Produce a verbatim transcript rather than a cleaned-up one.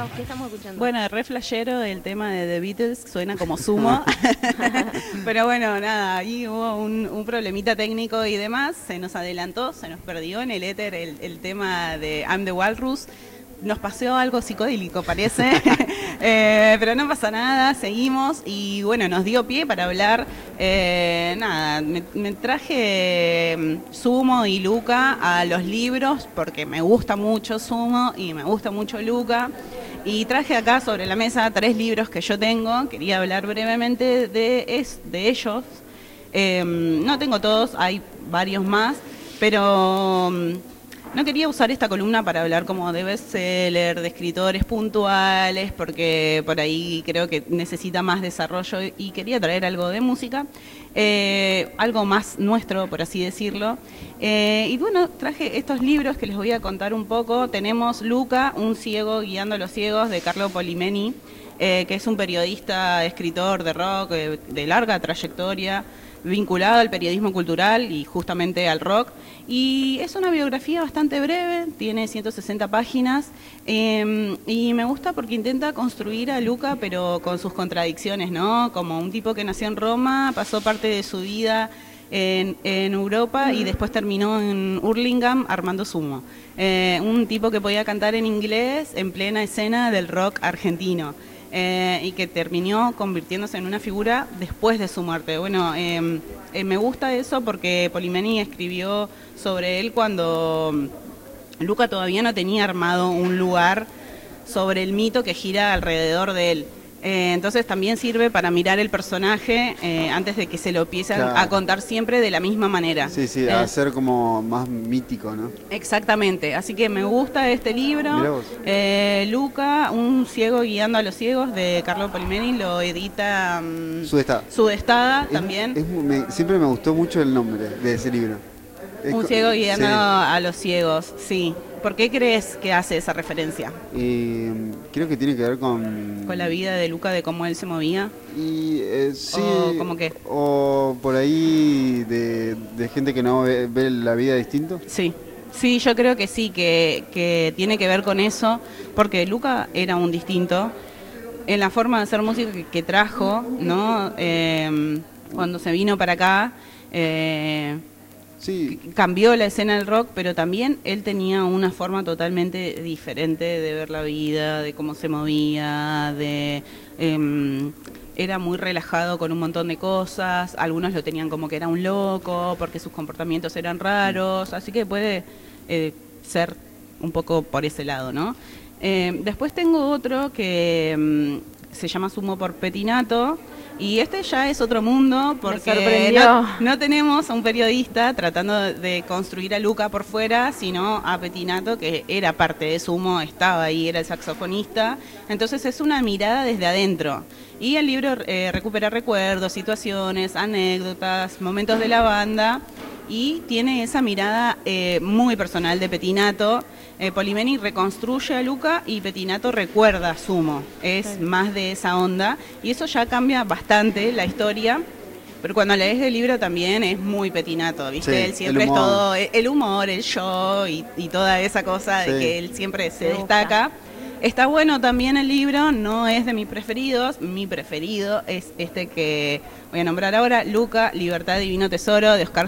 escuchamos? ¿Qué estamos escuchando? Bueno, re flashero el tema de The Beatles, suena como Sumo. Pero bueno, nada, ahí hubo un, un problemita técnico y demás, se nos adelantó, se nos perdió en el éter el, el tema de I'm the Walrus. Nos pasó algo psicodélico, parece, eh, pero no pasa nada, seguimos y bueno, nos dio pie para hablar, eh, nada, me, me traje Sumo y Luca a los libros porque me gusta mucho Sumo y me gusta mucho Luca y traje acá sobre la mesa tres libros que yo tengo, quería hablar brevemente de, es, de ellos, eh, no tengo todos, hay varios más, pero... No quería usar esta columna para hablar como de bestseller, de escritores puntuales, porque por ahí creo que necesita más desarrollo y quería traer algo de música, eh, algo más nuestro, por así decirlo. Eh, y bueno, traje estos libros que les voy a contar un poco. Tenemos Luca, un ciego guiando a los ciegos, de Carlo Polimeni, eh, que es un periodista, escritor de rock, eh, de larga trayectoria, vinculado al periodismo cultural y justamente al rock. Y es una biografía bastante breve, tiene ciento sesenta páginas, eh, y me gusta porque intenta construir a Luca, pero con sus contradicciones, ¿no? Como un tipo que nació en Roma, pasó parte de su vida en, en Europa y después terminó en Hurlingham armando Sumo. Eh, un tipo que podía cantar en inglés en plena escena del rock argentino. Eh, y que terminó convirtiéndose en una figura después de su muerte. Bueno, eh, eh, me gusta eso porque Polimeni escribió sobre él cuando Luca todavía no tenía armado un lugar sobre el mito que gira alrededor de él. Eh, entonces también sirve para mirar el personaje eh, antes de que se lo empiecen claro. a contar siempre de la misma manera. Sí, sí, eh, a ser como más mítico, ¿no? Exactamente, así que me gusta este libro. Eh, Luca, un ciego guiando a los ciegos, de Carlo Polimeni, lo edita um, Sudestada, Sudestada es, también. Es, me, siempre me gustó mucho el nombre de ese libro. Es un ciego guiando sí. a los ciegos, sí. ¿Por qué crees que hace esa referencia? Eh, creo que tiene que ver con... ¿Con la vida de Luca, de cómo él se movía? Y, eh, sí, ¿O cómo qué? O por ahí de, de gente que no ve, ve la vida distinto. Sí, sí, yo creo que sí, que, que tiene que ver con eso, porque Luca era un distinto en la forma de hacer música que, que trajo, ¿no? Eh, cuando se vino para acá... Eh, Sí. Cambió la escena del rock, pero también él tenía una forma totalmente diferente de ver la vida, de cómo se movía, de eh, era muy relajado con un montón de cosas. Algunos lo tenían como que era un loco porque sus comportamientos eran raros, así que puede eh, ser un poco por ese lado, ¿no? Eh, después tengo otro que mm, se llama Sumo por Pettinato. Y este ya es otro mundo porque no, no tenemos a un periodista tratando de construir a Luca por fuera, sino a Pettinato, que era parte de Sumo, estaba ahí, era el saxofonista. Entonces es una mirada desde adentro. Y el libro eh, recupera recuerdos, situaciones, anécdotas, momentos de la banda y tiene esa mirada eh, muy personal de Pettinato. Eh, Polimeni reconstruye a Luca y Pettinato recuerda a Sumo. Es sí. más de esa onda y eso ya cambia bastante la historia. Pero cuando lees el libro también es muy Pettinato, ¿viste? Sí, él siempre es todo el humor, el show y, y toda esa cosa sí. de que él siempre se Me destaca. Gusta. Está bueno también el libro, no es de mis preferidos, mi preferido es este que voy a nombrar ahora, Luca, Libertad, Divino Tesoro, de Oscar